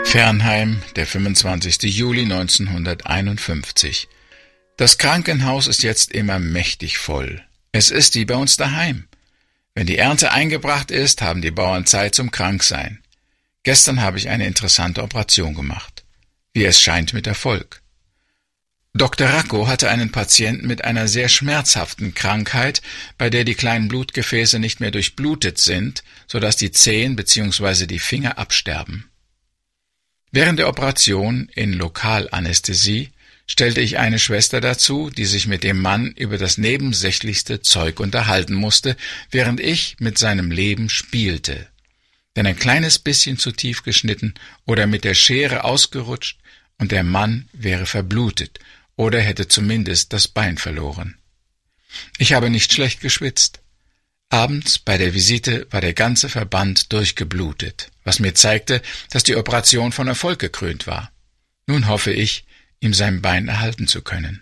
Fernheim, der 25. Juli 1951. Das Krankenhaus ist jetzt immer mächtig voll. Es ist wie bei uns daheim. Wenn die Ernte eingebracht ist, haben die Bauern Zeit zum Kranksein. Gestern habe ich eine interessante Operation gemacht. Wie es scheint, mit Erfolg. Dr. Racco hatte einen Patienten mit einer sehr schmerzhaften Krankheit, bei der die kleinen Blutgefäße nicht mehr durchblutet sind, sodass die Zehen bzw. die Finger absterben. Während der Operation in Lokalanästhesie stellte ich eine Schwester dazu, die sich mit dem Mann über das nebensächlichste Zeug unterhalten musste, während ich mit seinem Leben spielte. Denn ein kleines bisschen zu tief geschnitten oder mit der Schere ausgerutscht und der Mann wäre verblutet oder hätte zumindest das Bein verloren. Ich habe nicht schlecht geschwitzt. Abends bei der Visite war der ganze Verband durchgeblutet, was mir zeigte, dass die Operation von Erfolg gekrönt war. Nun hoffe ich, ihm sein Bein erhalten zu können.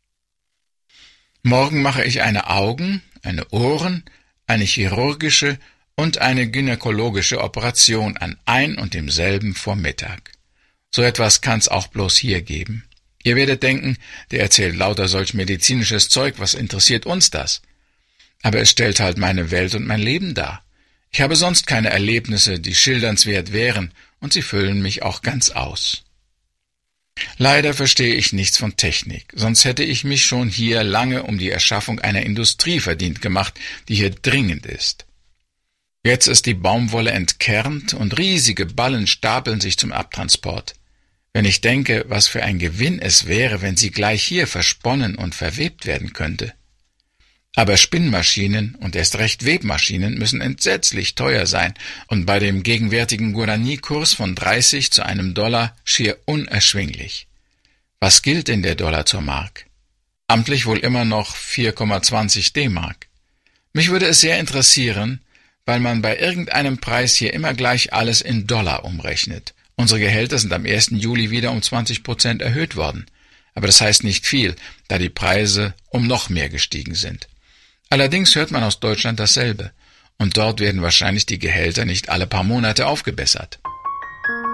Morgen mache ich eine Augen-, eine Ohren-, eine chirurgische und eine gynäkologische Operation an ein und demselben Vormittag. So etwas kann's auch bloß hier geben. Ihr werdet denken, der erzählt lauter solch medizinisches Zeug, was interessiert uns das? Aber es stellt halt meine Welt und mein Leben dar. Ich habe sonst keine Erlebnisse, die schildernswert wären, und sie füllen mich auch ganz aus. Leider verstehe ich nichts von Technik, sonst hätte ich mich schon hier lange um die Erschaffung einer Industrie verdient gemacht, die hier dringend ist. Jetzt ist die Baumwolle entkernt und riesige Ballen stapeln sich zum Abtransport. Wenn ich denke, was für ein Gewinn es wäre, wenn sie gleich hier versponnen und verwebt werden könnte. Aber Spinnmaschinen und erst recht Webmaschinen müssen entsetzlich teuer sein und bei dem gegenwärtigen Guaraní-Kurs von 30 zu einem Dollar schier unerschwinglich. Was gilt denn der Dollar zur Mark? Amtlich wohl immer noch 4,20 D-Mark. Mich würde es sehr interessieren, weil man bei irgendeinem Preis hier immer gleich alles in Dollar umrechnet. Unsere Gehälter sind am 1. Juli wieder um 20% erhöht worden. Aber das heißt nicht viel, da die Preise um noch mehr gestiegen sind. Allerdings hört man aus Deutschland dasselbe. Und dort werden wahrscheinlich die Gehälter nicht alle paar Monate aufgebessert.